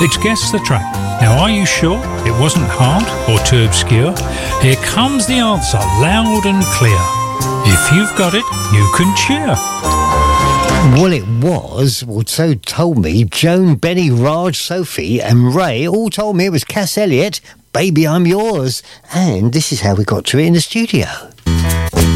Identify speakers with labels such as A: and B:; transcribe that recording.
A: It's Guess the Track. Now, are you sure it wasn't hard or too obscure? Here comes the answer, loud and clear. If you've got it, you can cheer.
B: Well, it was. Well, so told me Joan, Benny, Raj, Sophie and Ray all told me it was Cass Elliot, Baby I'm Yours. And this is how we got to it in the studio.